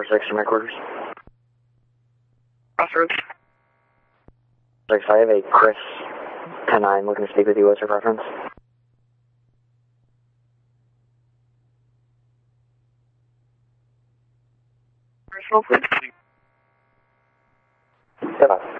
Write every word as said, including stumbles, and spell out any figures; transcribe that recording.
four six to my quarters. Crossroads. Six, I have a Chris ten nine looking to speak with you. What's your preference? Personal, please. Goodbye.